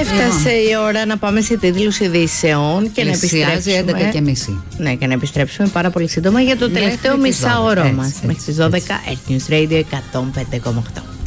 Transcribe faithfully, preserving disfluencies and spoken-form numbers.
Έφτασε η ώρα να πάμε σε τίτλους ειδήσεων και να επιστρέψουμε. έντεκα και μισή. Ναι, και να επιστρέψουμε πάρα πολύ σύντομα για το τελευταίο μισάωρό μας. Μέχρι τις δώδεκα, Earth News Radio εκατόν πέντε κόμμα οκτώ.